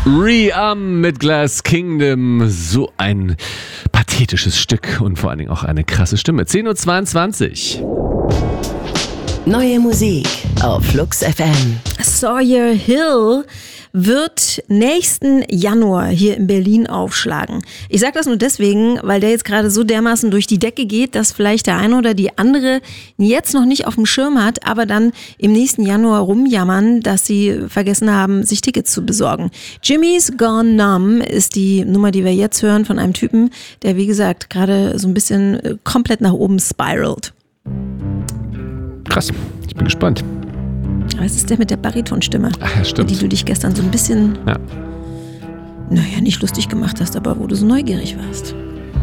Re-Am mit Glass Kingdom. So ein pathetisches Stück und vor allen Dingen auch eine krasse Stimme. 10.22 Uhr. Neue Musik auf Flux FM. Sawyer Hill wird nächsten Januar hier in Berlin aufschlagen. Ich sage das nur deswegen, weil der jetzt gerade so dermaßen durch die Decke geht, dass vielleicht der eine oder die andere jetzt noch nicht auf dem Schirm hat, aber dann im nächsten Januar rumjammern, dass sie vergessen haben, sich Tickets zu besorgen. Jimmy's Gone Numb ist die Nummer, die wir jetzt hören von einem Typen, der wie gesagt gerade so ein bisschen komplett nach oben spiralt. Krass, ich bin gespannt. Was ist der mit der Baritonstimme? Ach ja, stimmt. Die du dich gestern so ein bisschen, nicht lustig gemacht hast, aber wo du so neugierig warst.